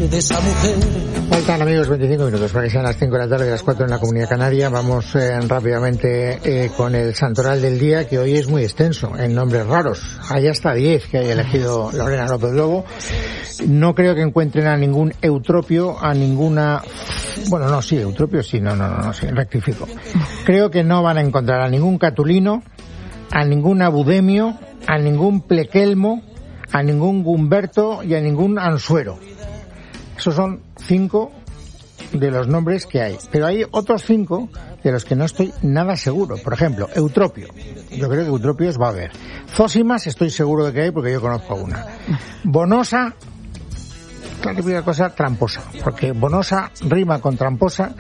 de esa mujer. Faltan, amigos, 25 minutos para que sean las 5 de la tarde y las 4 en la Comunidad Canaria. Vamos rápidamente con el santoral del día, que hoy es muy extenso, en nombres raros. Hay hasta 10 que haya elegido Lorena López Lobo. No creo que encuentren a ningún eutropio, a ninguna... Bueno, no, sí, eutropio sí, no, sí, rectifico. Creo que no van a encontrar a ningún catulino, a ningún abudemio, a ningún plequelmo, a ningún gumberto y a ningún ansuero. Esos son 5 de los nombres que hay. Pero hay otros 5 de los que no estoy nada seguro. Por ejemplo, eutropio. Yo creo que eutropios va a haber. Zósimas estoy seguro de que hay porque yo conozco una. Bonosa, la típica cosa, tramposa. Porque bonosa rima con tramposa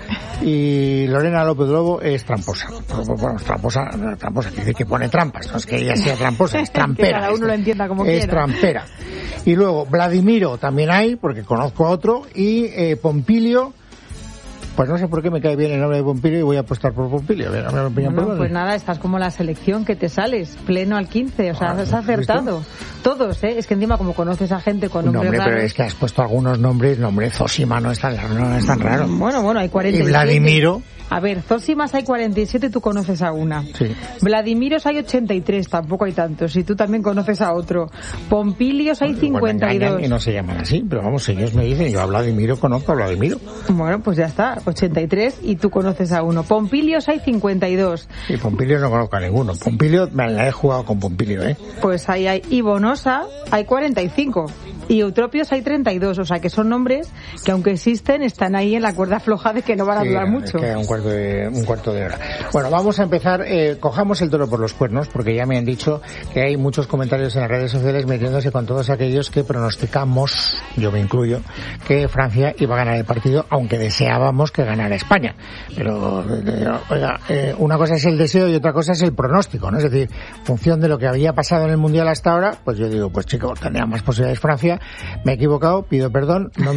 y Lorena López Lobo es tramposa. Bueno, tramposa quiere decir que pone trampas. No es que ella sea tramposa, es trampera. Que cada uno lo entienda como quiera. Es trampera. Y luego, Vladimiro también hay, porque conozco a otro, y Pompilio, pues no sé por qué me cae bien el nombre de Pompilio y voy a apostar por Pompilio. A ver, mi opinión. Bueno, pues nada, estás como la selección que te sales, pleno al 15, o sea, has acertado. Todos, es que encima como conoces a gente con nombres raros... pero es que has puesto algunos nombres, Zósima no es tan raro. Bueno, hay 47. Y Vladimiro... A ver, Zósimas hay 47 y tú conoces a una. Sí. Vladimiros hay 83, tampoco hay tantos, y tú también conoces a otro. Pompilios hay 52. Y no se llaman así, pero vamos, ellos me dicen, yo a Vladimiro conozco a Vladimiro. Bueno, pues ya está, 83 y tú conoces a uno. Pompilios hay 52. Y Pompilio no conozco a ninguno. Pompilio, me la he jugado con Pompilio, Pues ahí hay. Y Bonosa hay 45. Y Eutropios hay 32, o sea que son nombres que aunque existen están ahí en la cuerda floja de que no van a durar mucho. Es que un cuarto de hora. Bueno, vamos a empezar, cojamos el toro por los cuernos, porque ya me han dicho que hay muchos comentarios en las redes sociales metiéndose con todos aquellos que pronosticamos, yo me incluyo, que Francia iba a ganar el partido, aunque deseábamos que ganara España. Pero, oiga, una cosa es el deseo y otra cosa es el pronóstico, ¿no? Es decir, en función de lo que había pasado en el Mundial hasta ahora, pues yo digo, pues chicos, tenía más posibilidades Francia. Me he equivocado, pido perdón, no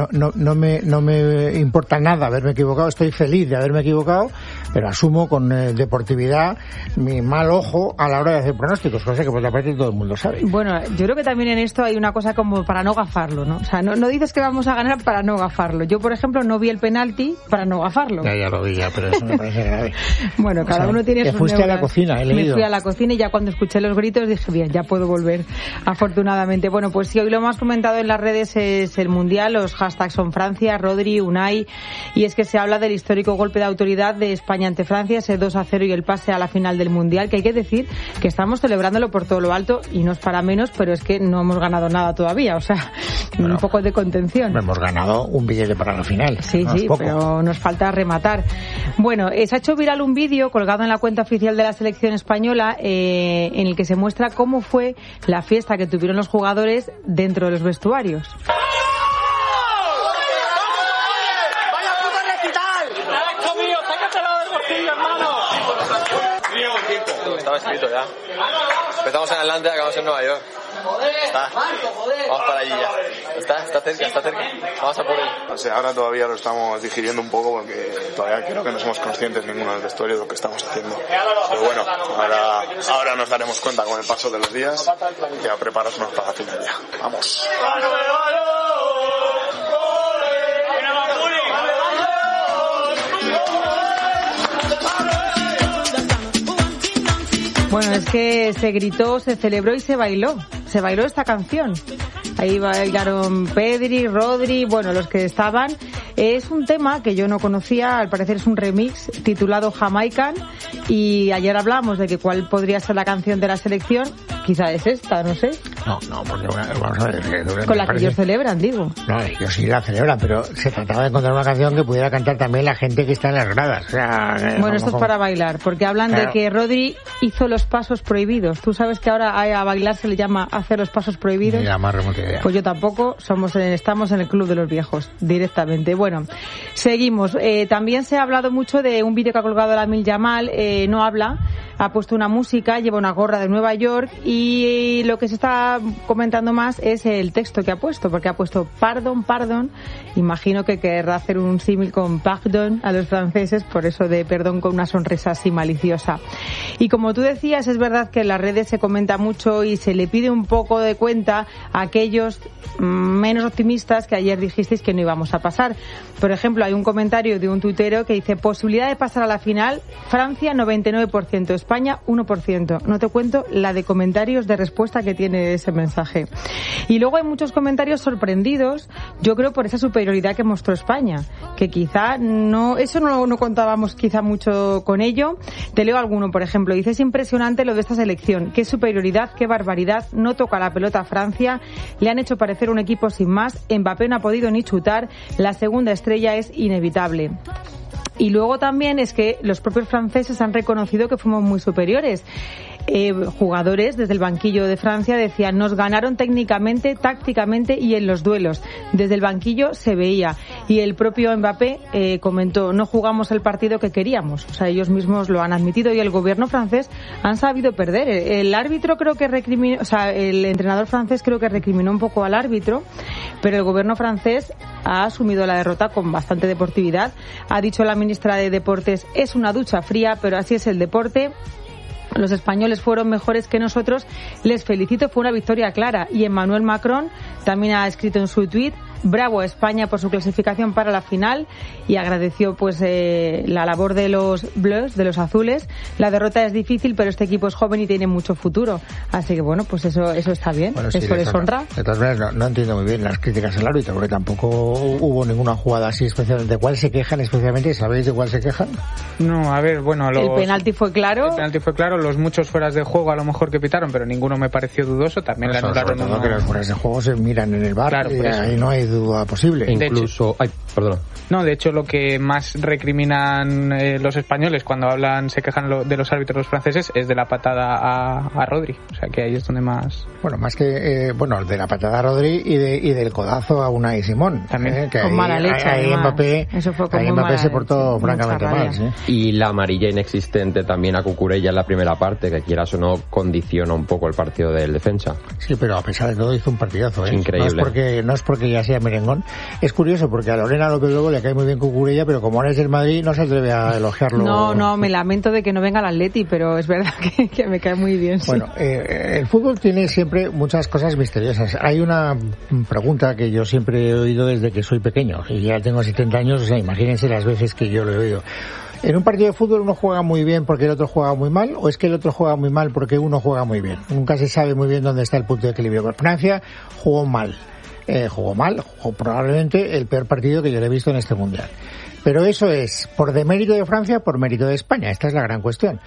me importa nada haberme equivocado, estoy feliz de haberme equivocado, pero asumo con deportividad mi mal ojo a la hora de hacer pronósticos, cosa que por la parte todo el mundo sabe. Bueno, yo creo que también en esto hay una cosa como para no gafarlo, ¿no? O sea, no dices que vamos a ganar para no gafarlo. Yo, por ejemplo, no vi el penalti para no gafarlo. Ya lo vi, pero eso me parece grave. Bueno, cada uno tiene sus fuiste neuras. A la cocina, he leído. Me fui a la cocina y ya cuando escuché los gritos dije, bien, ya puedo volver, afortunadamente. Bueno, pues sí, hoy lo más comentado en las redes es el Mundial, los hashtags son Francia, Rodri, Unai, y es que se habla del histórico golpe de autoridad de España ante Francia, ese 2-0 y el pase a la final del Mundial, que hay que decir que estamos celebrándolo por todo lo alto y no es para menos, pero es que no hemos ganado nada todavía, o sea, un poco de contención. Hemos ganado un billete para la final. Sí, no sí, pero nos falta rematar. Bueno, se ha hecho viral un vídeo colgado en la cuenta oficial de la selección española en el que se muestra cómo fue la fiesta que tuvieron los jugadores dentro de los vestuarios. ¡Vaya puta recital! ¡Nada mío! ¡Sácatelo del bolsillo, hermano! Estaba escrito ya. Empezamos en Atlanta y acabamos en Nueva York. Está. Vamos para allí ya. Está cerca. Vamos a por él. O sea, ahora todavía lo estamos digiriendo un poco porque todavía creo que no somos conscientes ninguno del vestuario de lo que estamos haciendo. Pero bueno, ahora nos daremos cuenta con el paso de los días y a prepararnos para la final ya. ¡Vamos! Bueno, es que se gritó, se celebró y se bailó. Se bailó esta canción. Ahí bailaron Pedri, Rodri, bueno, los que estaban. Es un tema que yo no conocía, al parecer es un remix titulado Jamaican, y ayer hablamos de que cuál podría ser la canción de la selección. Quizá es esta, no sé. No, porque vamos a ver. Con la que ellos celebran, digo. No, ellos sí la celebran, pero se trataba de encontrar una canción que pudiera cantar también la gente que está en las gradas. O sea, bueno, esto es para bailar, porque hablan de que Rodri hizo los pasos prohibidos. Tú sabes que ahora a bailar se le llama hacer los pasos prohibidos. Ni la más remota idea. Pues yo tampoco, estamos en el club de los viejos, directamente. Bueno, seguimos. También se ha hablado mucho de un vídeo que ha colgado Lamine Yamal, no habla, ha puesto una música, lleva una gorra de Nueva York y lo que se está comentando más es el texto que ha puesto, porque ha puesto pardon, pardon. Imagino que querrá hacer un símil con pardon a los franceses, por eso de perdón con una sonrisa así maliciosa. Y como tú decías, es verdad que en las redes se comenta mucho y se le pide un poco de cuenta a aquellos menos optimistas que ayer dijisteis que no íbamos a pasar. Por ejemplo, hay un comentario de un tuitero que dice: posibilidad de pasar a la final, Francia 99%, España 1%. No te cuento la de comentarios de respuesta que tiene ese mensaje. Y luego hay muchos comentarios sorprendidos, yo creo, por esa superioridad que mostró España, que quizá no contábamos quizá mucho con ello. Te leo alguno, por ejemplo, dice: es impresionante lo de esta selección, qué superioridad, qué barbaridad, no toca la pelota a Francia, le han hecho parecer un equipo sin más, Mbappé no ha podido ni chutar, la segunda estrella es inevitable. Y luego también es que los propios franceses han reconocido que fuimos muy superiores. Jugadores desde el banquillo de Francia decían: nos ganaron técnicamente, tácticamente y en los duelos. Desde el banquillo se veía. Y el propio Mbappé comentó: no jugamos el partido que queríamos. O sea, ellos mismos lo han admitido y el gobierno francés han sabido perder. El árbitro creo que recriminó, o sea, el entrenador francés creo que recriminó un poco al árbitro, pero el gobierno francés ha asumido la derrota con bastante deportividad. Ha dicho la ministra de Deportes: es una ducha fría, pero así es el deporte. Los españoles fueron mejores que nosotros, les felicito, fue una victoria clara. Y Emmanuel Macron también ha escrito en su tuit: bravo a España por su clasificación para la final, y agradeció pues la labor de los bleus, de los azules. La derrota es difícil, pero este equipo es joven y tiene mucho futuro. Así que bueno, pues eso está bien, bueno, sí, eso les honra. De todas maneras, no entiendo muy bien las críticas al árbitro, porque tampoco hubo ninguna jugada así especialmente. ¿De cuál se quejan especialmente? ¿Sabéis de cuál se quejan? No, a ver, bueno... El penalti fue claro. El penalti fue claro, los muchos fueras de juego a lo mejor que pitaron, pero ninguno me pareció dudoso. También le anularon uno. Que los fueras de juego se miran en el VAR, claro, y ahí no hay duda posible. Incluso... perdón. No, de hecho, lo que más recriminan los españoles cuando hablan, se quejan de los árbitros los franceses, es de la patada a Rodri. O sea, que ahí es donde más... Bueno, más que... de la patada a Rodri y del codazo a Unai Simón. También. Que con mala leche. Ahí Mbappé, eso fue con Mbappé se portó francamente mal. ¿Sí? Y la amarilla inexistente también a Cucurella en la primera parte, que quieras o no, condiciona un poco el partido del defensa. Sí, pero a pesar de todo hizo un partidazo. Increíble. No es porque ya sea merengón. Es curioso porque a Lorena López Lobo le cae muy bien Cucurella, pero como ahora es del Madrid no se atreve a elogiarlo. No, me lamento de que no venga el Atleti, pero es verdad que me cae muy bien. Sí. Bueno, el fútbol tiene siempre muchas cosas misteriosas. Hay una pregunta que yo siempre he oído desde que soy pequeño, y ya tengo 70 años, o sea, imagínense las veces que yo lo he oído. ¿En un partido de fútbol uno juega muy bien porque el otro juega muy mal, o es que el otro juega muy mal porque uno juega muy bien? Nunca se sabe muy bien dónde está el punto de equilibrio. Pero Francia jugó mal, jugó probablemente el peor partido que yo le he visto en este Mundial. Pero eso es por demérito de Francia, por mérito de España. Esta es la gran cuestión.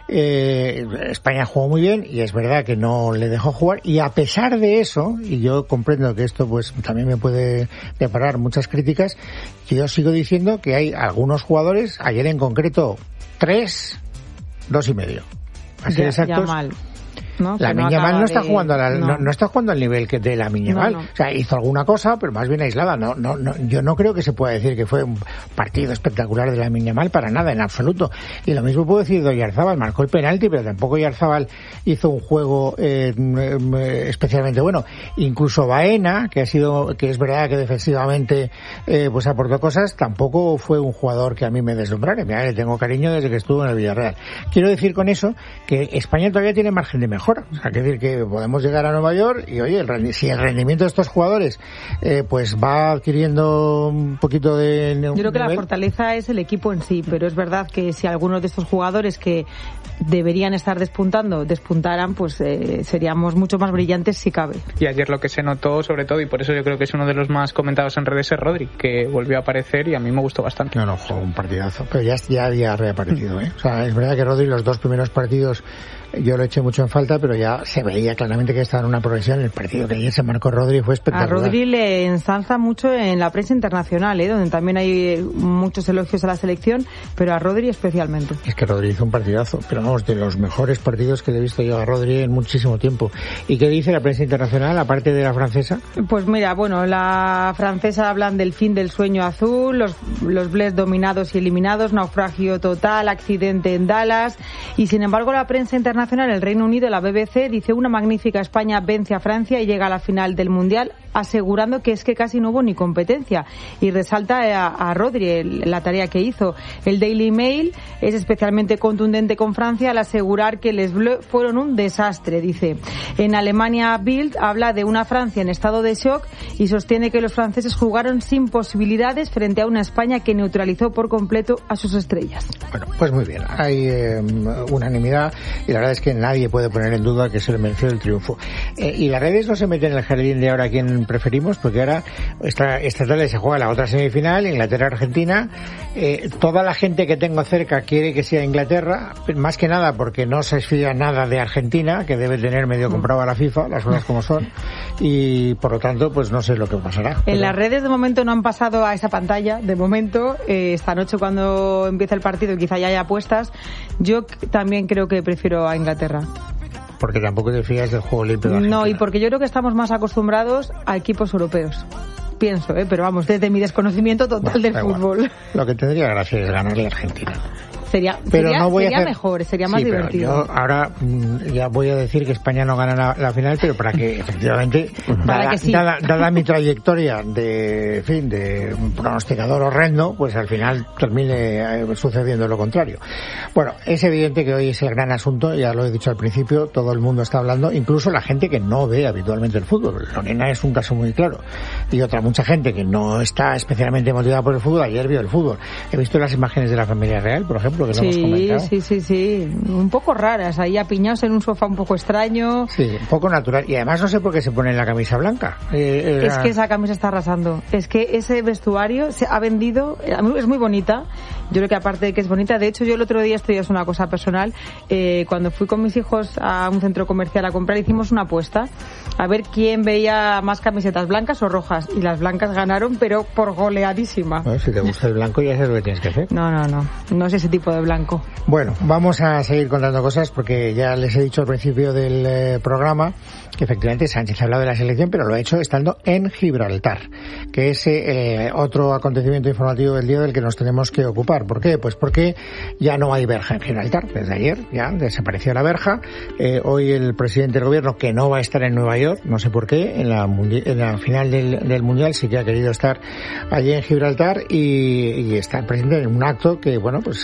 España jugó muy bien y es verdad que no le dejó jugar, y a pesar de eso, y yo comprendo que esto pues también me puede deparar muchas críticas, yo sigo diciendo que hay algunos jugadores, ayer en concreto 3, 2,5. Así exactos. Ya mal. ¿no? Lamine Yamal no está jugando no está jugando al nivel que de Lamine Yamal. O sea, hizo alguna cosa, pero más bien aislada. Yo no creo que se pueda decir que fue un partido espectacular de Lamine Yamal, para nada, en absoluto. Y lo mismo puedo decir de Oyarzabal, marcó el penalti, pero tampoco Oyarzabal hizo un juego especialmente bueno. Incluso Baena, que es verdad que defensivamente pues aportó cosas, tampoco fue un jugador que a mí me deslumbrara. Mira, le tengo cariño desde que estuvo en el Villarreal. Quiero decir con eso que España todavía tiene margen de mejora. O sea, quiere decir que podemos llegar a Nueva York y, oye, si el rendimiento de estos jugadores pues va adquiriendo un poquito de Yo creo que la fortaleza es el equipo en sí, pero es verdad que si algunos de estos jugadores que deberían estar despuntaran, pues seríamos mucho más brillantes si cabe. Y ayer lo que se notó, sobre todo, y por eso yo creo que es uno de los más comentados en redes, es Rodri, que volvió a aparecer y a mí me gustó bastante. No, fue un partidazo, pero ya había reaparecido, O sea, es verdad que Rodri los dos primeros partidos yo lo eché mucho en falta. vuelta, pero ya se veía claramente que estaba en una progresión. El partido que ayer se marcó Rodri fue espectacular. A Rodri le ensalza mucho en la prensa internacional, donde también hay muchos elogios a la selección, pero a Rodri especialmente. Es que Rodri hizo un partidazo, pero vamos, de los mejores partidos que le he visto yo a Rodri en muchísimo tiempo. ¿Y qué dice la prensa internacional, aparte de la francesa? Pues mira, bueno, la francesa hablan del fin del sueño azul, los Bleds dominados y eliminados, naufragio total, accidente en Dallas, y sin embargo la prensa internacional, el Reino Unido, la BBC, dice una magnífica España vence a Francia y llega a la final del Mundial, asegurando que es que casi no hubo ni competencia, y resalta a Rodri la tarea que hizo. El Daily Mail es especialmente contundente con Francia al asegurar que les Bleus fueron un desastre, dice. En Alemania, Bild habla de una Francia en estado de shock y sostiene que los franceses jugaron sin posibilidades frente a una España que neutralizó por completo a sus estrellas. Bueno, pues muy bien, hay unanimidad y la verdad es que nadie puede poner en duda que se le mereció el triunfo. Y las redes no se meten en el jardín de ahora quién preferimos, porque ahora esta tarde se juega la otra semifinal, Inglaterra-Argentina. Toda la gente que tengo cerca quiere que sea Inglaterra, más que nada porque no se fía nada de Argentina, que debe tener medio comprado a la FIFA, las cosas como son, y por lo tanto pues no sé lo que pasará. En las redes de momento no han pasado a esa pantalla, de momento. Esta noche cuando empiece el partido quizá ya haya apuestas. Yo también creo que prefiero a Inglaterra. Porque tampoco te fías del juego limpio de Argentina. No, y porque yo creo que estamos más acostumbrados a equipos europeos. Pienso, pero vamos, desde mi desconocimiento total del fútbol. Igual. Lo que tendría gracia es ganarle a Argentina. Sería mejor, sería más divertido. Yo ahora ya voy a decir que España no gana la final, pero para que efectivamente, dada mi trayectoria de un pronosticador horrendo, pues al final termine sucediendo lo contrario. Bueno, es evidente que hoy es el gran asunto, ya lo he dicho al principio, todo el mundo está hablando, incluso la gente que no ve habitualmente el fútbol. Lorena es un caso muy claro. Y mucha gente que no está especialmente motivada por el fútbol, ayer vio el fútbol. He visto las imágenes de la familia real, por ejemplo, que lo hemos comentado. Sí, un poco raras, ahí apiñados en un sofá un poco extraño. Sí, un poco natural, y además no sé por qué se pone la camisa blanca. Es que esa camisa está arrasando, es que ese vestuario se ha vendido, es muy bonita, yo creo que aparte de que es bonita, de hecho yo el otro día, esto ya es una cosa personal, cuando fui con mis hijos a un centro comercial a comprar, hicimos una apuesta, a ver quién veía más camisetas blancas o rojas, y las blancas ganaron, pero por goleadísima. Bueno, si te gusta el blanco ya sabes lo que tienes que hacer. No es ese tipo de blanco. Bueno, vamos a seguir contando cosas porque ya les he dicho al principio del programa que efectivamente Sánchez ha hablado de la selección, pero lo ha hecho estando en Gibraltar, que es otro acontecimiento informativo del día del que nos tenemos que ocupar. ¿Por qué? Pues porque ya no hay verja en Gibraltar. Desde ayer ya desapareció la verja. Hoy el presidente del gobierno, que no va a estar en Nueva York, no sé por qué, en la final del Mundial sí que ha querido estar allí en Gibraltar y está presente en un acto que,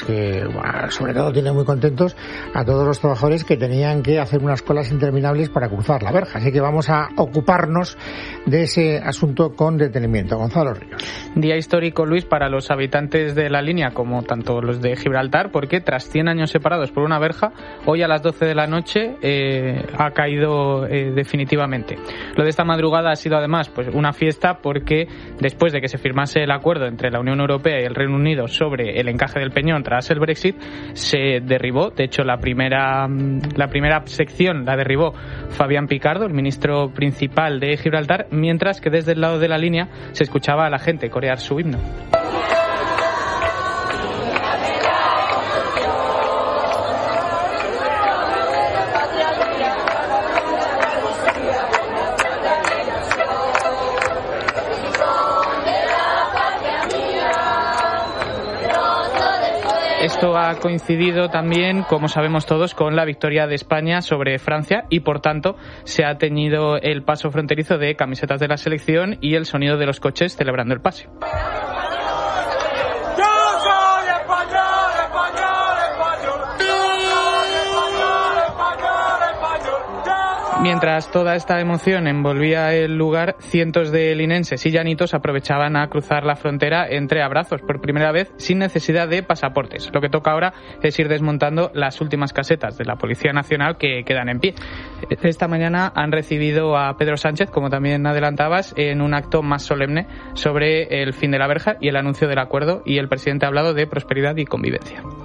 sobre todo tiene muy contentos a todos los trabajadores que tenían que hacer unas colas interminables para cruzar la verja. Así que vamos a ocuparnos de ese asunto con detenimiento. Gonzalo Ríos. Día histórico, Luis, para los habitantes de la línea como tanto los de Gibraltar, porque tras 100 años separados por una verja, hoy a las 12 de la noche ha caído definitivamente. Lo de esta madrugada ha sido además pues una fiesta porque después de que se firmase el acuerdo entre la Unión Europea y el Reino Unido sobre el encaje del Peñón tras el Brexit, se derribó. De hecho, la primera sección la derribó Fabián Picardo, el ministro principal de Gibraltar, mientras que desde el lado de la línea se escuchaba a la gente corear su himno. Esto ha coincidido también, como sabemos todos, con la victoria de España sobre Francia y, por tanto, se ha teñido el paso fronterizo de camisetas de la selección y el sonido de los coches celebrando el pase. Mientras toda esta emoción envolvía el lugar, cientos de linenses y llanitos aprovechaban a cruzar la frontera entre abrazos por primera vez sin necesidad de pasaportes. Lo que toca ahora es ir desmontando las últimas casetas de la Policía Nacional que quedan en pie. Esta mañana han recibido a Pedro Sánchez, como también adelantabas, en un acto más solemne sobre el fin de la verja y el anuncio del acuerdo, y el presidente ha hablado de prosperidad y convivencia.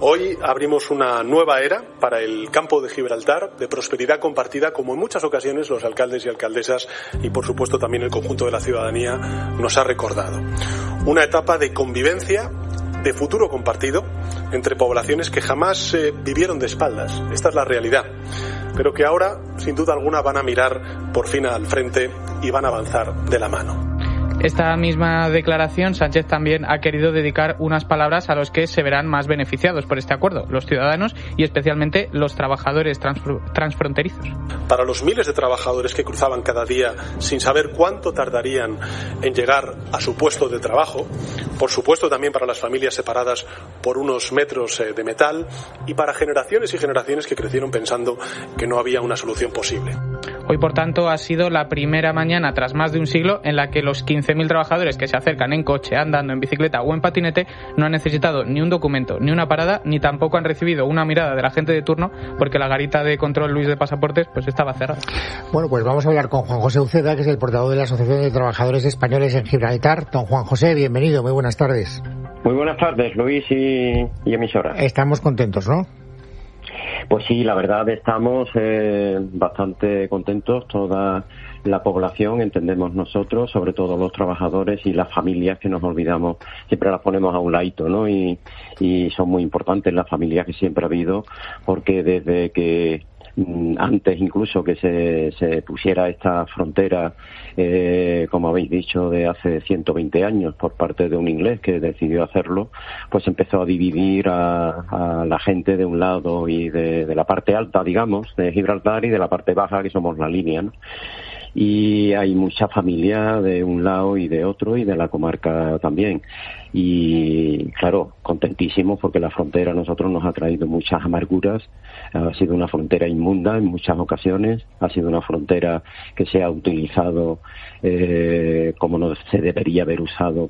Hoy abrimos una nueva era para el campo de Gibraltar, de prosperidad compartida, como en muchas ocasiones los alcaldes y alcaldesas y por supuesto también el conjunto de la ciudadanía nos ha recordado. Una etapa de convivencia, de futuro compartido entre poblaciones que jamás vivieron de espaldas. Esta es la realidad, pero que ahora, sin duda alguna, van a mirar por fin al frente y van a avanzar de la mano. Esta misma declaración, Sánchez también ha querido dedicar unas palabras a los que se verán más beneficiados por este acuerdo, los ciudadanos y especialmente los trabajadores transfronterizos. Para los miles de trabajadores que cruzaban cada día sin saber cuánto tardarían en llegar a su puesto de trabajo, por supuesto también para las familias separadas por unos metros de metal y para generaciones y generaciones que crecieron pensando que no había una solución posible. Hoy, por tanto, ha sido la primera mañana tras más de un siglo en la que los 15.000 trabajadores que se acercan en coche, andando, en bicicleta o en patinete no han necesitado ni un documento, ni una parada, ni tampoco han recibido una mirada del agente de turno porque la garita de control Luis de pasaportes pues estaba cerrada. Bueno, pues vamos a hablar con Juan José Uceda, que es el portavoz de la Asociación de Trabajadores Españoles en Gibraltar. Don Juan José, bienvenido, muy buenas tardes. Muy buenas tardes, Luis y emisora. Estamos contentos, ¿no? Pues sí, la verdad estamos bastante contentos, toda la población, entendemos nosotros, sobre todo los trabajadores y las familias que nos olvidamos, siempre las ponemos a un ladito, ¿no? Y son muy importantes las familias que siempre ha habido, porque desde que antes incluso que se pusiera esta frontera, como habéis dicho, de hace 120 años por parte de un inglés que decidió hacerlo, pues empezó a dividir a la gente de un lado y de la parte alta, digamos, de Gibraltar y de la parte baja, que somos la línea, ¿no? Y hay mucha familia de un lado y de otro y de la comarca también. Y claro, contentísimos porque la frontera a nosotros nos ha traído muchas amarguras. Ha sido una frontera inmunda en muchas ocasiones. Ha sido una frontera que se ha utilizado como no se debería haber usado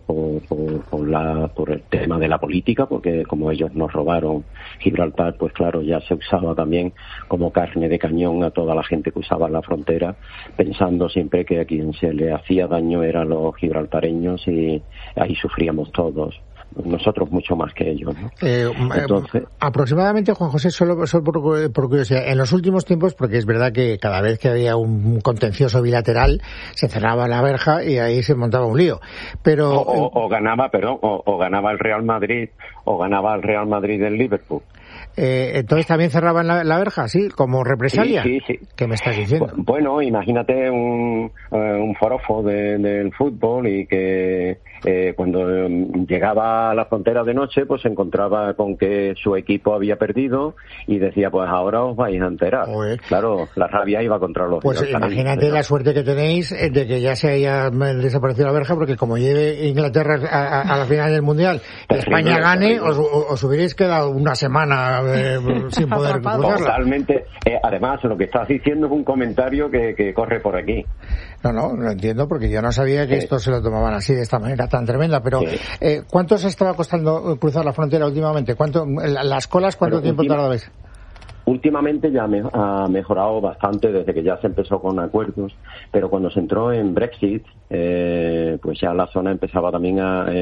por el tema de la política, porque como ellos nos robaron Gibraltar, pues claro, ya se usaba también como carne de cañón a toda la gente que usaba la frontera, pensando siempre que a quien se le hacía daño eran los gibraltareños y ahí sufríamos todos. Nosotros mucho más que ellos, ¿no? Entonces, aproximadamente, Juan José, solo por curiosidad, en los últimos tiempos, porque es verdad que cada vez que había un contencioso bilateral se cerraba la verja y ahí se montaba un lío, pero o ganaba el Real Madrid o ganaba el Real Madrid del Liverpool. Entonces también cerraban la verja, ¿sí? Como represalia. Sí. ¿Qué me estás diciendo? Bueno, imagínate un forofo del fútbol y que cuando llegaba a la frontera de noche, pues se encontraba con que su equipo había perdido y decía, pues ahora os vais a enterar. Oye. Claro, la rabia iba contra los. Pues imagínate la suerte que tenéis de que ya se haya desaparecido la verja, porque como lleve Inglaterra a la final del Mundial y España gane, os hubierais quedado una semana sin poder cruzarla. Totalmente. Además, lo que estás diciendo es un comentario que corre por aquí. No, lo entiendo, porque yo no sabía que esto se lo tomaban así, de esta manera tan tremenda. Pero, ¿cuánto os estaba costando cruzar la frontera últimamente? ¿Las colas cuánto tiempo tardabais? Últimamente ya ha mejorado bastante desde que ya se empezó con acuerdos, pero cuando se entró en Brexit, pues ya la zona empezaba también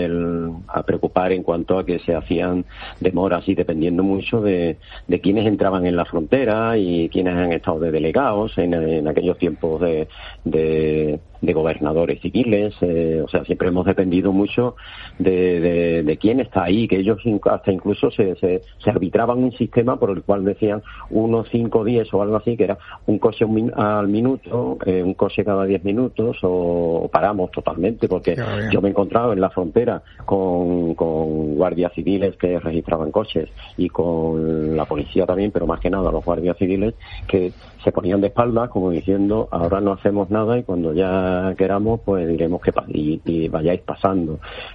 a preocupar en cuanto a que se hacían demoras y dependiendo mucho de quiénes entraban en la frontera y quiénes han estado de delegados en aquellos tiempos de gobernadores civiles, o sea, siempre hemos dependido mucho de quién está ahí, que ellos hasta incluso se arbitraban un sistema por el cual decían 1, 5, 10 o algo así, que era un coche al minuto, un coche cada 10 minutos, o paramos totalmente, porque yo me he encontrado en la frontera con guardias civiles que registraban coches y con la policía también, pero más que nada los guardias civiles que se ponían de espaldas como diciendo, ahora no hacemos nada y cuando ya queramos pues diremos que y vayáis pasando.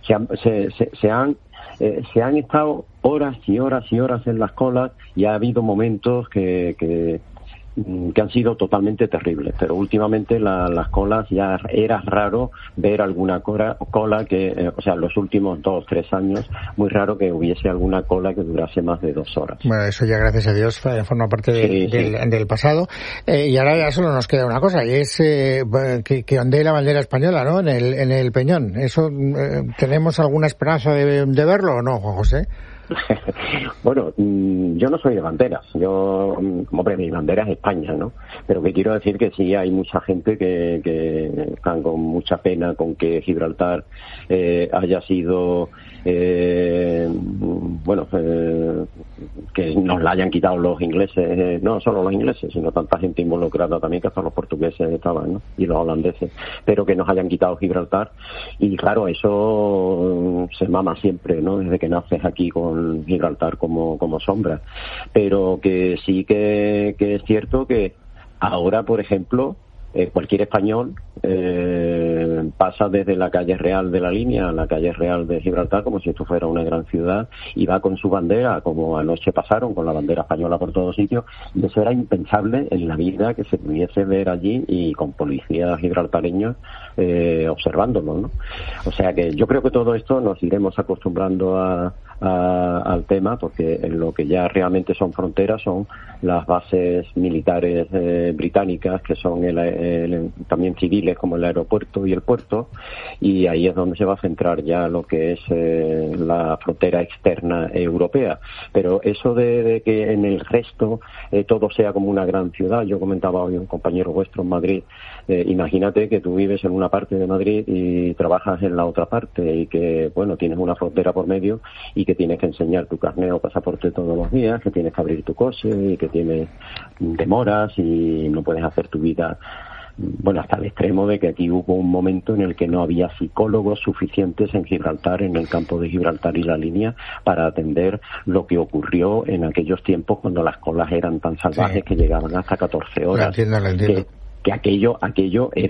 Se han estado horas y horas y horas en las colas y ha habido momentos que han sido totalmente terribles, pero últimamente las colas ya era raro ver alguna cola que, o sea, en los últimos 2-3 años, muy raro que hubiese alguna cola que durase más de 2 horas. Bueno, eso ya gracias a Dios forma parte del pasado, y ahora ya solo nos queda una cosa, y es que ondee la bandera española, ¿no? En el Peñón. ¿Eso tenemos alguna esperanza de verlo o no, Juan José? Bueno, yo no soy de banderas. Hombre, mi bandera es España, ¿no? Pero que quiero decir que sí hay mucha gente que están con mucha pena con que Gibraltar haya sido, que nos la hayan quitado los ingleses, no solo los ingleses, sino tanta gente involucrada también, que hasta los portugueses estaban, ¿no? Y los holandeses, pero que nos hayan quitado Gibraltar. Y claro, eso se mama siempre, ¿no? Desde que naces aquí con Gibraltar como sombra. Pero que sí que es cierto que ahora, por ejemplo, cualquier español pasa desde la calle Real de la Línea a la calle Real de Gibraltar como si esto fuera una gran ciudad, y va con su bandera, como anoche pasaron con la bandera española por todos sitios, y eso era impensable en la vida que se pudiese ver allí, y con policías gibraltareños observándolo, ¿no? O sea que yo creo que todo esto nos iremos acostumbrando al tema, porque en lo que ya realmente son fronteras son las bases militares británicas, que son también civiles, como el aeropuerto y el puerto, y ahí es donde se va a centrar ya lo que es la frontera externa europea. Pero eso de que en el resto todo sea como una gran ciudad, yo comentaba hoy un compañero vuestro en Madrid, imagínate que tú vives en una parte de Madrid y trabajas en la otra parte, y que, bueno, tienes una frontera por medio, y que tienes que enseñar tu carnet o pasaporte todos los días, que tienes que abrir tu coche, y que tienes demoras y no puedes hacer tu vida. Bueno, hasta el extremo de que aquí hubo un momento en el que no había psicólogos suficientes en Gibraltar, en el campo de Gibraltar y la Línea, para atender lo que ocurrió en aquellos tiempos cuando las colas eran tan salvajes, sí, que llegaban hasta 14 horas. Lo entiendo. Que aquello era